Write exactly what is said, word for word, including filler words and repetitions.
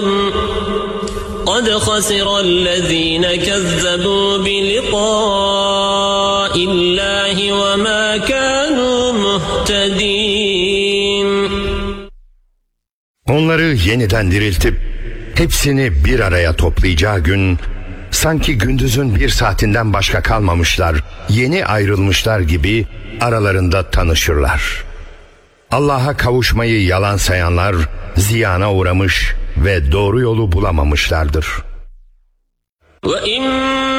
قَدْ خَسِرَ الَّذ۪ينَ كَذَّبُوا بِلِقَاءِ اللّٰهِ وَمَا كَانُوا مُهْتَد۪ينَ. Onları yeniden diriltip hepsini bir araya toplayacağı gün, sanki gündüzün bir saatinden başka kalmamışlar, yeni ayrılmışlar gibi aralarında tanışırlar. Allah'a kavuşmayı yalan sayanlar ziyana uğramış ve doğru yolu bulamamışlardır. وَإِنَّ